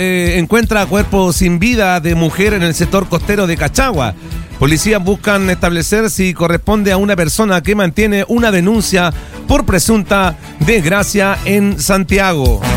Encuentra cuerpo sin vida de mujer en el sector costero de Cachagua. Policías buscan establecer si corresponde a una persona que mantiene una denuncia por presunta desgracia en Santiago.